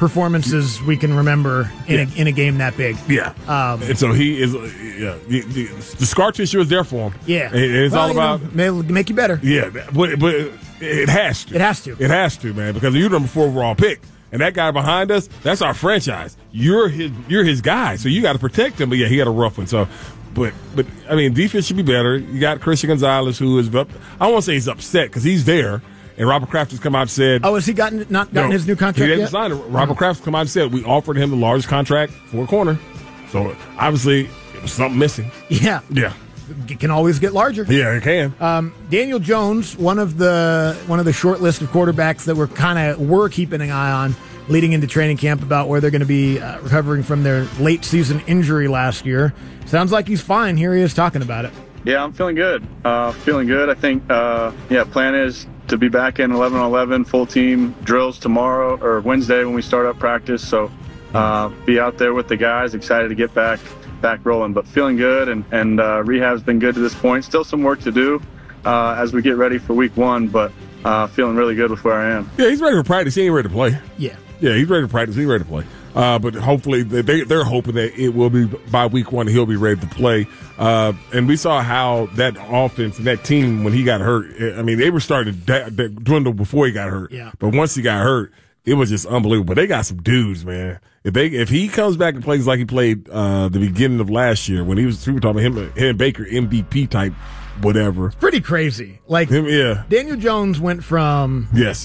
performances we can remember in a game that big. Yeah. And so he is, the scar tissue is there for him. Yeah. And it's all about. Make you better. Yeah. But it has to. It has to. It has to, man, because you're number 4 overall pick. And that guy behind us, that's our franchise. You're his guy, so you got to protect him. But yeah, he had a rough one. So, but I mean, defense should be better. You got Christian Gonzalez, who is up. I won't say he's upset because he's there. And Robert Kraft has come out and said, "Oh, has he not gotten his new contract he yet?" Signed it. Robert Kraft has come out and said we offered him the largest contract for a corner. So obviously, it was something missing. Yeah. It can always get larger. Yeah, it can. Daniel Jones, one of the short list of quarterbacks that we're keeping an eye on leading into training camp about where they're going to be recovering from their late season injury last year. Sounds like he's fine. Here he is talking about it. Yeah, I'm feeling good. I think, plan is to be back in 11-on-11 full team drills tomorrow or Wednesday when we start up practice. So be out there with the guys. Excited to get back rolling, but feeling good, and rehab's been good to this point. Still some work to do as we get ready for week 1, but feeling really good with where I am. Yeah, he's ready for practice. He ain't ready to play. Yeah, he's ready to practice. He's ready to play. But hopefully they're hoping that it will be by week 1 he'll be ready to play. And we saw how that offense and that team, when he got hurt, I mean, they were starting to dwindle before he got hurt. Yeah. But once he got hurt, it was just unbelievable. They got some dudes, man. If he comes back and plays like he played the beginning of last year when we were talking about him and Baker MVP type whatever. It's pretty crazy. Like Daniel Jones went from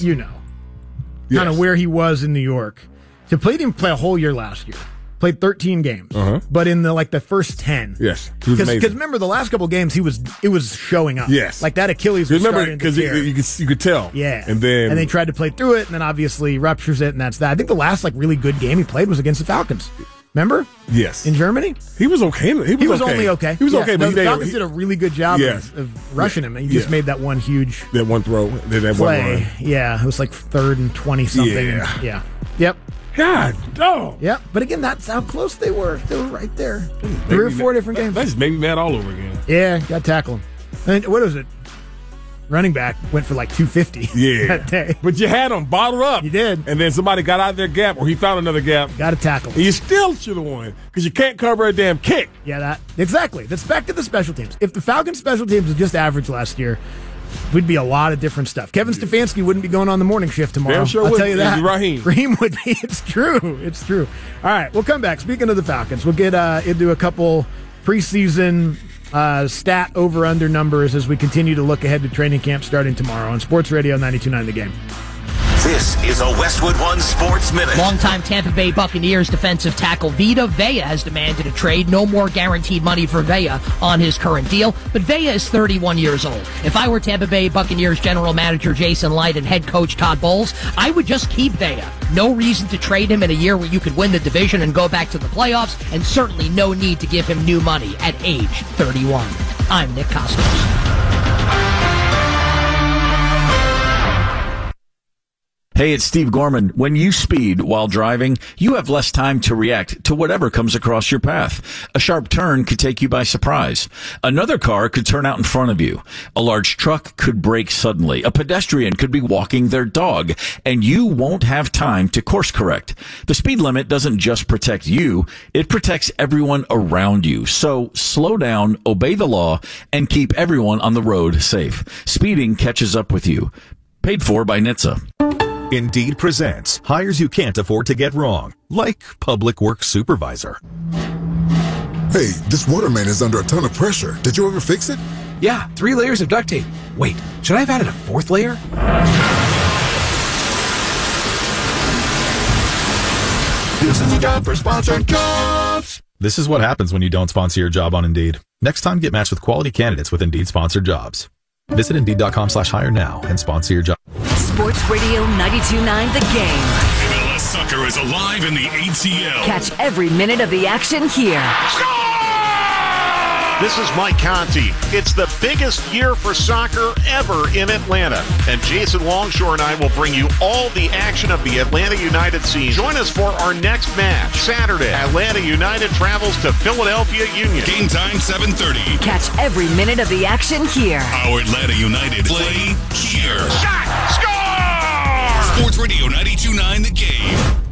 kind of where he was in New York to didn't play a whole year last year. Played 13 games, but in the first 10. Yes, because remember the last couple of games it was showing up. Yes, like that Achilles was starting to tear. You could tell. Yeah, and they tried to play through it, and then obviously ruptures it, and that's that. I think the last really good game he played was against the Falcons. Remember? Yes, in Germany, he was okay. He was only okay. He was okay, but the Falcons did a really good job of rushing him, and he just made that one huge one throw, that play. One run. Yeah, it was like 3rd and 20 something. Yeah. Yep. God, dog. Yeah, but again, that's how close they were. They were right there. 3 or 4 different games. That just made me mad all over again. Yeah, got to tackle him. And what was it? Running back went for 250 that day. But you had him bottled up. You did. And then somebody got out of their gap, or he found another gap. Got to tackle him. And you still should have won because you can't cover a damn kick. Yeah, exactly. That's back to the special teams. If the Falcons' special teams was just average last year, would be a lot of different stuff. Kevin Stefanski wouldn't be going on the morning shift tomorrow. Damn sure I'll would. tell you that. Raheem would be. It's true. It's true. All right, we'll come back. Speaking of the Falcons, we'll get into a couple preseason stat over-under numbers as we continue to look ahead to training camp starting tomorrow on Sports Radio 92.9 The Game. This is a Westwood One Sports Minute. Longtime Tampa Bay Buccaneers defensive tackle Vita Vea has demanded a trade. No more guaranteed money for Vea on his current deal, but Vea is 31 years old. If I were Tampa Bay Buccaneers general manager Jason Light and head coach Todd Bowles, I would just keep Vea. No reason to trade him in a year where you could win the division and go back to the playoffs, and certainly no need to give him new money at age 31. I'm Nick Costos. Hey, it's Steve Gorman. When you speed while driving, you have less time to react to whatever comes across your path. A sharp turn could take you by surprise. Another car could turn out in front of you. A large truck could brake suddenly. A pedestrian could be walking their dog, and you won't have time to course correct. The speed limit doesn't just protect you, it protects everyone around you. So slow down, obey the law, and keep everyone on the road safe. Speeding catches up with you. Paid for by NHTSA. Indeed presents hires you can't afford to get wrong, like public works supervisor. Hey, this water main is under a ton of pressure. Did you ever fix it? Yeah, 3 layers of duct tape. Wait, should I have added a 4th layer? This is a job for sponsored jobs. This is what happens when you don't sponsor your job on Indeed. Next time, get matched with quality candidates with Indeed sponsored jobs. Visit Indeed.com/hire now and sponsor your job. Sports Radio 92.9 The Game. MLS soccer is alive in the ATL. Catch every minute of the action here. This is Mike Conti. It's the biggest year for soccer ever in Atlanta. And Jason Longshore and I will bring you all the action of the Atlanta United season. Join us for our next match. Saturday, Atlanta United travels to Philadelphia Union. Game time 7:30. Catch every minute of the action here. Our Atlanta United play here. Shot! Score! Sports Radio 92.9 The Game.